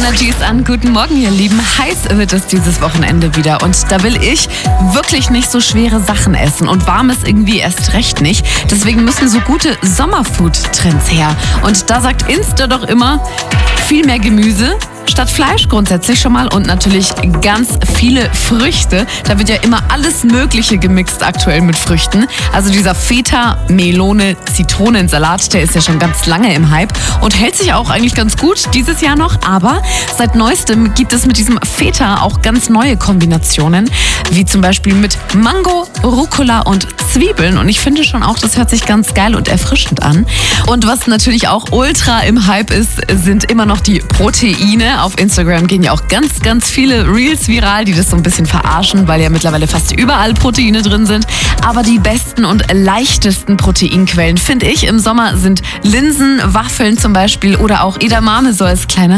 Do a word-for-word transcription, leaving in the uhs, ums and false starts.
Energies an. Guten Morgen, ihr Lieben. Heiß wird es dieses Wochenende wieder und da will ich wirklich nicht so schwere Sachen essen und warmes irgendwie erst recht nicht. Deswegen müssen so gute Sommerfood-Trends her. Und da sagt Insta doch immer, viel mehr Gemüse statt Fleisch grundsätzlich schon mal und natürlich ganz viele Früchte. Da wird ja immer alles Mögliche gemixt aktuell mit Früchten. Also dieser Feta-Melone-Zitronensalat, der ist ja schon ganz lange im Hype und hält sich auch eigentlich ganz gut dieses Jahr noch. Aber seit neuestem gibt es mit diesem Feta auch ganz neue Kombinationen, wie zum Beispiel mit Mango, Rucola und Zwiebeln. Und ich finde schon auch, das hört sich ganz geil und erfrischend an. Und was natürlich auch ultra im Hype ist, sind immer noch die Proteine. Auf Instagram gehen ja auch ganz, ganz viele Reels viral, die das so ein bisschen verarschen, weil ja mittlerweile fast überall Proteine drin sind. Aber die besten und leichtesten Proteinquellen, finde ich, im Sommer sind Linsen, Waffeln zum Beispiel oder auch Edamame so als kleiner